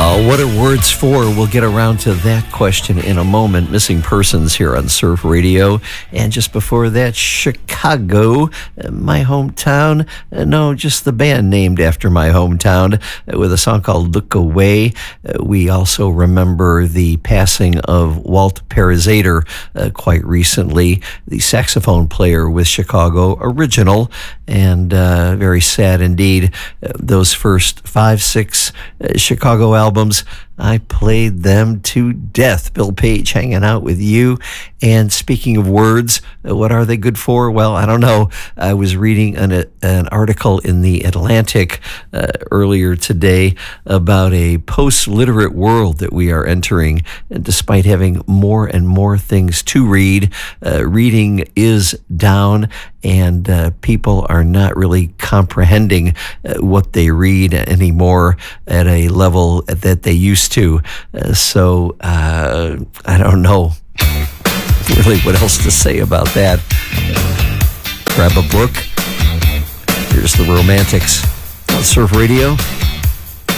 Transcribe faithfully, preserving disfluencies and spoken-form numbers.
Uh, what are words for? We'll get around to that question in a moment. Missing Persons here on Surf Radio. And just before that, Chicago, uh, my hometown. Uh, no, just the band named after my hometown, uh, with a song called Look Away. Uh, we also remember the passing of Walt Parazaider uh, quite recently, the saxophone player with Chicago Original, and uh, very sad indeed. Uh, those first five, six uh, Chicago albums, I played them to death. Bill Page hanging out with you. And speaking of words, uh, what are they good for? Well, I don't know. I was reading an, uh, an article in the Atlantic uh, earlier today about a post-literate world that we are entering. And despite having more and more things to read, uh, reading is down, and uh, people are not really comprehending uh, what they read anymore at a level that they used to. Uh, so uh, I don't know really what else to say about that. Grab a book. Here's the Romantics on Surf Radio.